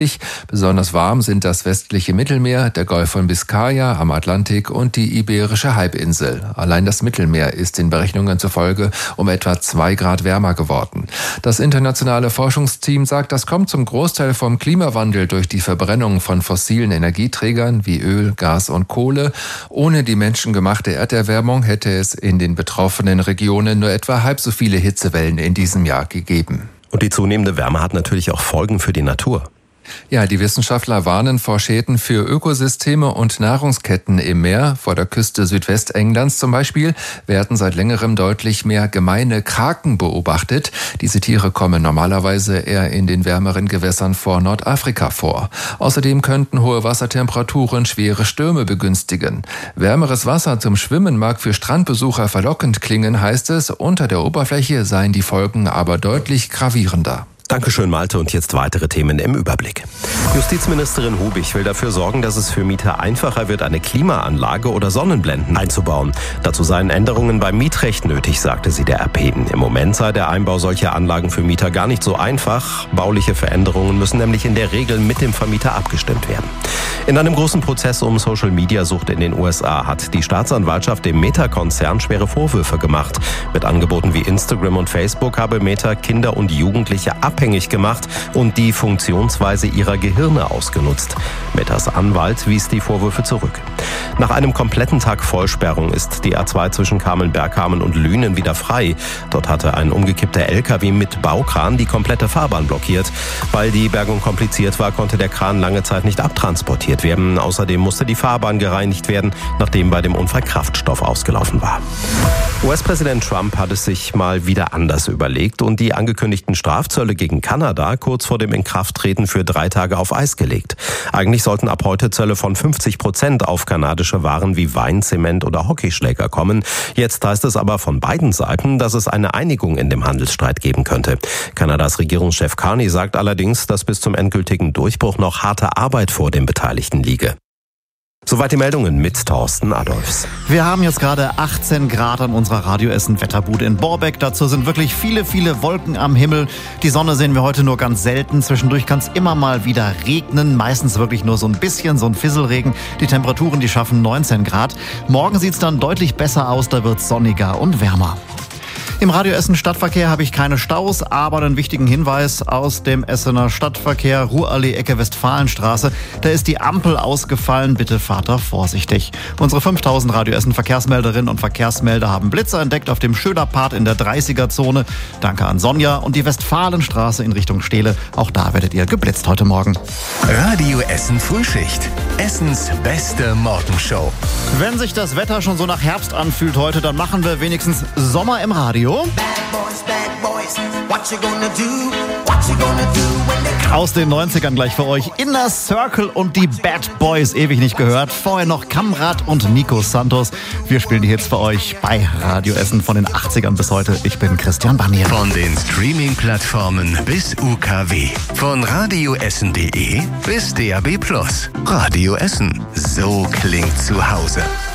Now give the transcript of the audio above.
Besonders warm sind das westliche Mittelmeer, der Golf von Biskaya am Atlantik und die Iberische Halbinsel. Allein das Mittelmeer ist den Berechnungen zufolge um etwa 2 Grad wärmer geworden. Das internationale Forschungsteam sagt, das kommt zum Großteil vom Klimawandel durch die Verbrennung von fossilen Energieträgern wie Öl, Gas und Kohle. Ohne die menschengemachte Erderwärmung hätte es in den betroffenen Regionen nur etwa halb so viele Hitzewellen in diesem Jahr gegeben. Und die zunehmende Wärme hat natürlich auch Folgen für die Natur. Ja, die Wissenschaftler warnen vor Schäden für Ökosysteme und Nahrungsketten im Meer. Vor der Küste Südwestenglands zum Beispiel werden seit längerem deutlich mehr gemeine Kraken beobachtet. Diese Tiere kommen normalerweise eher in den wärmeren Gewässern vor Nordafrika vor. Außerdem könnten hohe Wassertemperaturen schwere Stürme begünstigen. Wärmeres Wasser zum Schwimmen mag für Strandbesucher verlockend klingen, heißt es. Unter der Oberfläche seien die Folgen aber deutlich gravierender. Dankeschön, Malte. Und jetzt weitere Themen im Überblick. Justizministerin Hubig will dafür sorgen, dass es für Mieter einfacher wird, eine Klimaanlage oder Sonnenblenden einzubauen. Dazu seien Änderungen beim Mietrecht nötig, sagte sie der RP. Im Moment sei der Einbau solcher Anlagen für Mieter gar nicht so einfach. Bauliche Veränderungen müssen nämlich in der Regel mit dem Vermieter abgestimmt werden. In einem großen Prozess um Social-Media-Sucht in den USA hat die Staatsanwaltschaft dem Meta-Konzern schwere Vorwürfe gemacht. Mit Angeboten wie Instagram und Facebook habe Meta Kinder und Jugendliche abhängig gemacht und die Funktionsweise ihrer Gehirne ausgenutzt. Metas Anwalt wies die Vorwürfe zurück. Nach einem kompletten Tag Vollsperrung ist die A2 zwischen Kamen-Bergkamen und Lünen wieder frei. Dort hatte ein umgekippter LKW mit Baukran die komplette Fahrbahn blockiert. Weil die Bergung kompliziert war, konnte der Kran lange Zeit nicht abtransportiert werden. Außerdem musste die Fahrbahn gereinigt werden, nachdem bei dem Unfall Kraftstoff ausgelaufen war. US-Präsident Trump hat es sich mal wieder anders überlegt und die angekündigten Strafzölle gegen Kanada kurz vor dem Inkrafttreten für 3 Tage auf Eis gelegt. Eigentlich sollten ab heute Zölle von 50% auf kanadische Waren wie Wein, Zement oder Hockeyschläger kommen. Jetzt heißt es aber von beiden Seiten, dass es eine Einigung in dem Handelsstreit geben könnte. Kanadas Regierungschef Carney sagt allerdings, dass bis zum endgültigen Durchbruch noch harte Arbeit vor den Beteiligten liege. Soweit die Meldungen mit Thorsten Adolfs. Wir haben jetzt gerade 18 Grad an unserer Radio Essen Wetterbude in Borbeck. Dazu sind wirklich viele, viele Wolken am Himmel. Die Sonne sehen wir heute nur ganz selten. Zwischendurch kann es immer mal wieder regnen. Meistens wirklich nur so ein bisschen, so ein Fisselregen. Die Temperaturen, die schaffen 19 Grad. Morgen sieht es dann deutlich besser aus. Da wird es sonniger und wärmer. Im Radio Essen Stadtverkehr habe ich keine Staus, aber einen wichtigen Hinweis aus dem Essener Stadtverkehr, Ruhrallee, Ecke Westfalenstraße. Da ist die Ampel ausgefallen, bitte fahrt da vorsichtig. Unsere 5000 Radio Essen Verkehrsmelderinnen und Verkehrsmelder haben Blitzer entdeckt auf dem Schölerpart in der 30er-Zone. Danke an Sonja und die Westfalenstraße in Richtung Stehle. Auch da werdet ihr geblitzt heute Morgen. Radio Essen Frühschicht. Essens beste Morgenshow. Wenn sich das Wetter schon so nach Herbst anfühlt heute, dann machen wir wenigstens Sommer im Radio. Aus den 90ern gleich für euch Inner Circle und die Bad Boys, ewig nicht gehört. Vorher noch Kamrat und Nico Santos. Wir spielen die Hits für euch bei Radio Essen von den 80ern bis heute. Ich bin Christian Barnier. Von den Streaming-Plattformen bis UKW. Von radioessen.de bis DAB+. Radio Essen. So klingt zu Hause.